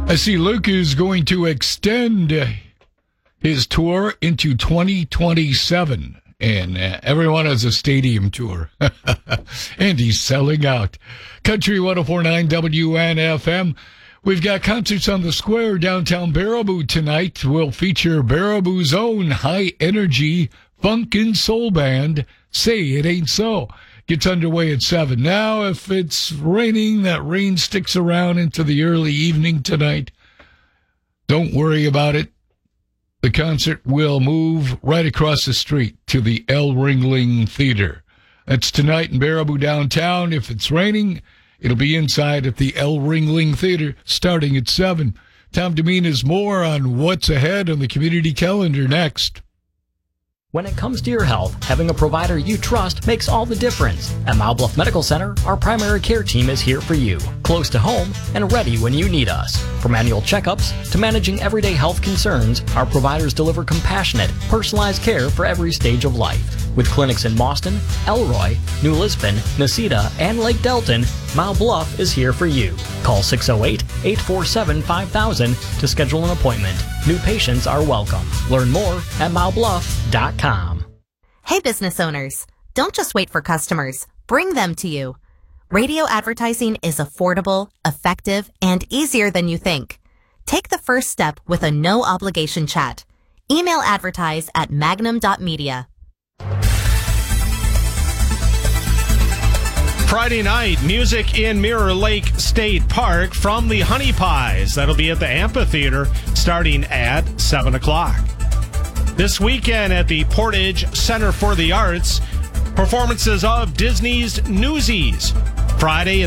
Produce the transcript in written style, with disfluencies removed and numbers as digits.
I see Luke is going to extend his tour into 2027, and everyone has a stadium tour, and he's selling out. Country 104.9 WNFM. We've got concerts on the square downtown Baraboo tonight. We'll feature Baraboo's own high-energy funk and soul band, Say It Ain't So. Gets underway at 7. Now, if it's raining, that rain sticks around into the early evening tonight. Don't worry about it. The concert will move right across the street to the El Ringling Theater. That's tonight in Baraboo downtown. If it's raining, it'll be inside at the El Ringling Theater starting at 7. Tom Demine has more on what's ahead on the community calendar next. When it comes to your health, having a provider you trust makes all the difference. At Mile Bluff Medical Center, our primary care team is here for you, close to home and ready when you need us. From annual checkups to managing everyday health concerns, our providers deliver compassionate, personalized care for every stage of life. With clinics in Boston, Elroy, New Lisbon, Necedah, and Lake Delton, Mile Bluff is here for you. Call 608-847-5000 to schedule an appointment. New patients are welcome. Learn more at milebluff.com. Hey business owners, don't just wait for customers. Bring them to you. Radio advertising is affordable, effective, and easier than you think. Take the first step with a no-obligation chat. Email advertise at magnum.media. Friday night, music in Mirror Lake State Park from the Honey Pies. That'll be at the amphitheater starting at 7 o'clock. This weekend at the Portage Center for the Arts, performances of Disney's Newsies. Friday